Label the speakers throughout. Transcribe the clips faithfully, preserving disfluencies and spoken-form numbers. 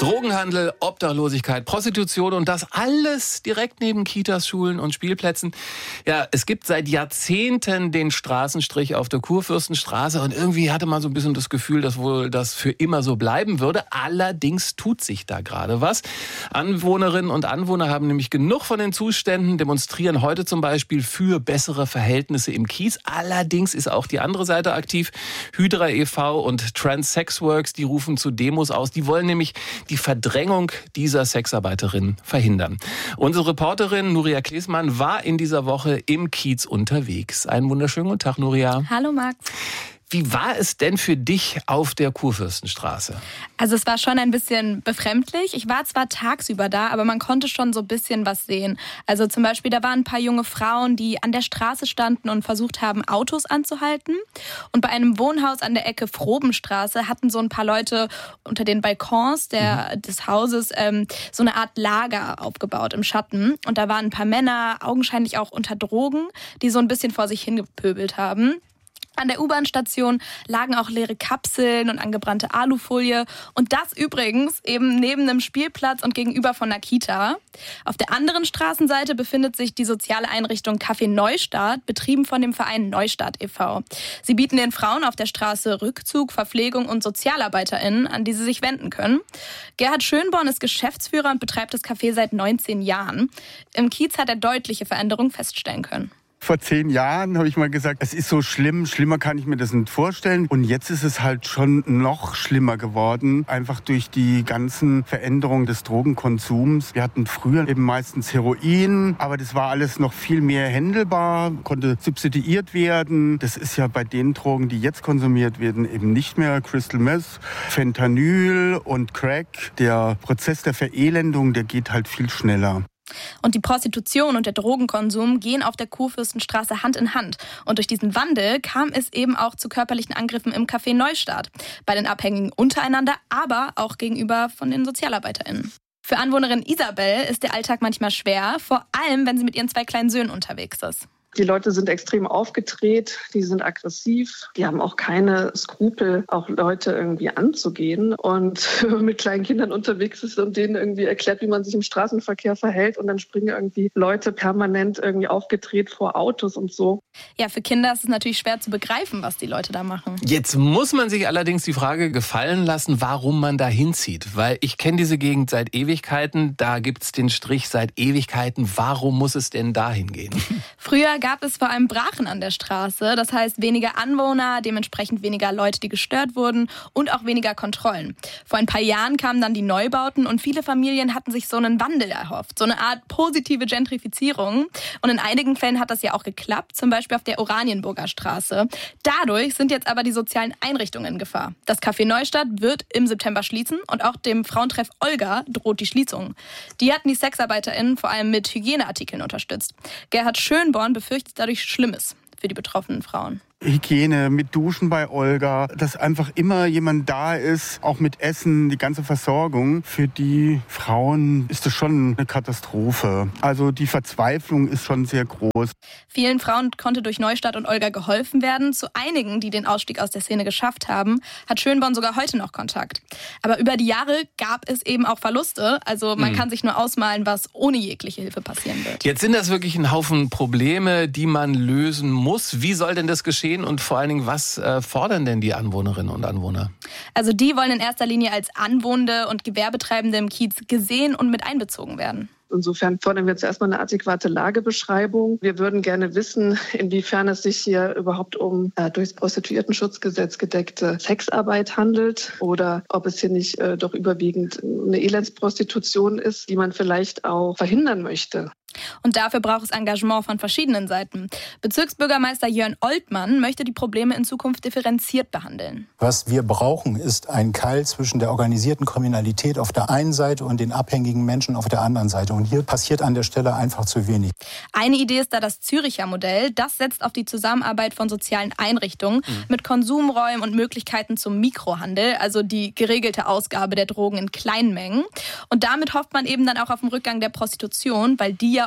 Speaker 1: Drogenhandel, Obdachlosigkeit, Prostitution und das alles direkt neben Kitas, Schulen und Spielplätzen. Ja, es gibt seit Jahrzehnten den Straßenstrich auf der Kurfürstenstraße und irgendwie hatte man so ein bisschen das Gefühl, dass wohl das für immer so bleiben würde. Allerdings tut sich da gerade was. Anwohnerinnen und Anwohner haben nämlich genug von den Zuständen, demonstrieren heute zum Beispiel für bessere Verhältnisse im Kiez. Allerdings ist auch die andere Seite aktiv. Hydra e V und Trans Sex Works, die rufen zu Demos aus. Die wollen nämlich die Verdrängung dieser Sexarbeiterin verhindern. Unsere Reporterin Nuria Klesmann war in dieser Woche im Kiez unterwegs. Einen wunderschönen guten Tag, Nuria.
Speaker 2: Hallo, Max.
Speaker 1: Wie war es denn für dich auf der Kurfürstenstraße?
Speaker 2: Also es war schon ein bisschen befremdlich. Ich war zwar tagsüber da, aber man konnte schon so ein bisschen was sehen. Also zum Beispiel, da waren ein paar junge Frauen, die an der Straße standen und versucht haben, Autos anzuhalten. Und bei einem Wohnhaus an der Ecke Frobenstraße hatten so ein paar Leute unter den Balkons der, mhm. des Hauses ähm, so eine Art Lager aufgebaut im Schatten. Und da waren ein paar Männer, augenscheinlich auch unter Drogen, die so ein bisschen vor sich hingepöbelt haben. An der U-Bahn-Station lagen auch leere Kapseln und angebrannte Alufolie. Und das übrigens eben neben einem Spielplatz und gegenüber von einer Kita. Auf der anderen Straßenseite befindet sich die soziale Einrichtung Café Neustadt, betrieben von dem Verein Neustadt e V Sie bieten den Frauen auf der Straße Rückzug, Verpflegung und SozialarbeiterInnen, an die sie sich wenden können. Gerhard Schönborn ist Geschäftsführer und betreibt das Café seit neunzehn Jahren. Im Kiez hat er deutliche Veränderungen feststellen können.
Speaker 3: Vor zehn Jahren habe ich mal gesagt, es ist so schlimm, schlimmer kann ich mir das nicht vorstellen. Und jetzt ist es halt schon noch schlimmer geworden, einfach durch die ganzen Veränderungen des Drogenkonsums. Wir hatten früher eben meistens Heroin, aber das war alles noch viel mehr händelbar, konnte substituiert werden. Das ist ja bei den Drogen, die jetzt konsumiert werden, eben nicht mehr. Crystal Meth, Fentanyl und Crack. Der Prozess der Verelendung, der geht halt viel schneller.
Speaker 2: Und die Prostitution und der Drogenkonsum gehen auf der Kurfürstenstraße Hand in Hand. Und durch diesen Wandel kam es eben auch zu körperlichen Angriffen im Café Neustadt. Bei den Abhängigen untereinander, aber auch gegenüber von den SozialarbeiterInnen. Für Anwohnerin Isabel ist der Alltag manchmal schwer, vor allem wenn sie mit ihren zwei kleinen Söhnen unterwegs ist.
Speaker 4: Die Leute sind extrem aufgedreht, die sind aggressiv, die haben auch keine Skrupel, auch Leute irgendwie anzugehen. Und wenn man mit kleinen Kindern unterwegs ist und denen irgendwie erklärt, wie man sich im Straßenverkehr verhält und dann springen irgendwie Leute permanent irgendwie aufgedreht vor Autos und so.
Speaker 2: Ja, für Kinder ist es natürlich schwer zu begreifen, was die Leute da machen.
Speaker 1: Jetzt muss man sich allerdings die Frage gefallen lassen, warum man da hinzieht. Weil ich kenne diese Gegend seit Ewigkeiten, da gibt's den Strich seit Ewigkeiten. Warum muss es denn dahin gehen?
Speaker 2: Früher gab es vor allem Brachen an der Straße, das heißt weniger Anwohner, dementsprechend weniger Leute, die gestört wurden und auch weniger Kontrollen. Vor ein paar Jahren kamen dann die Neubauten und viele Familien hatten sich so einen Wandel erhofft, so eine Art positive Gentrifizierung. Und in einigen Fällen hat das ja auch geklappt, zum Beispiel auf der Oranienburger Straße. Dadurch sind jetzt aber die sozialen Einrichtungen in Gefahr. Das Café Neustadt wird im September schließen und auch dem Frauentreff Olga droht die Schließung. Die hatten die SexarbeiterInnen vor allem mit Hygieneartikeln unterstützt. Gerhard Schönborn befürchtet dadurch Schlimmes für die betroffenen Frauen.
Speaker 3: Hygiene, mit Duschen bei Olga, dass einfach immer jemand da ist, auch mit Essen, die ganze Versorgung. Für die Frauen ist das schon eine Katastrophe. Also die Verzweiflung ist schon sehr groß.
Speaker 2: Vielen Frauen konnte durch Neustadt und Olga geholfen werden. Zu einigen, die den Ausstieg aus der Szene geschafft haben, hat Schönborn sogar heute noch Kontakt. Aber über die Jahre gab es eben auch Verluste. Also man hm. kann sich nur ausmalen, was ohne jegliche Hilfe passieren wird.
Speaker 1: Jetzt sind das wirklich ein Haufen Probleme, die man lösen muss. Wie soll denn das geschehen? Und vor allen Dingen, was äh, fordern denn die Anwohnerinnen und Anwohner?
Speaker 2: Also die wollen in erster Linie als Anwohnende und Gewerbetreibende im Kiez gesehen und mit einbezogen werden.
Speaker 4: Insofern fordern wir jetzt erstmal eine adäquate Lagebeschreibung. Wir würden gerne wissen, inwiefern es sich hier überhaupt um äh, durchs Prostituiertenschutzgesetz gedeckte Sexarbeit handelt oder ob es hier nicht äh, doch überwiegend eine Elendsprostitution ist, die man vielleicht auch verhindern möchte.
Speaker 2: Und dafür braucht es Engagement von verschiedenen Seiten. Bezirksbürgermeister Jörn Oltmann möchte die Probleme in Zukunft differenziert behandeln.
Speaker 5: Was wir brauchen, ist ein Keil zwischen der organisierten Kriminalität auf der einen Seite und den abhängigen Menschen auf der anderen Seite. Und hier passiert an der Stelle einfach zu wenig.
Speaker 2: Eine Idee ist da das Züricher Modell. Das setzt auf die Zusammenarbeit von sozialen Einrichtungen mhm. mit Konsumräumen und Möglichkeiten zum Mikrohandel, also die geregelte Ausgabe der Drogen in kleinen Mengen. Und damit hofft man eben dann auch auf den Rückgang der Prostitution, weil die ja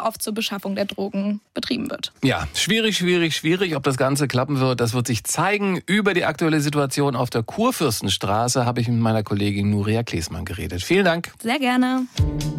Speaker 2: oft zur Beschaffung der Drogen betrieben wird.
Speaker 1: Ja, schwierig, schwierig, schwierig. Ob das Ganze klappen wird, das wird sich zeigen. Über die aktuelle Situation auf der Kurfürstenstraße habe ich mit meiner Kollegin Nuria Klesmann geredet. Vielen Dank.
Speaker 2: Sehr gerne.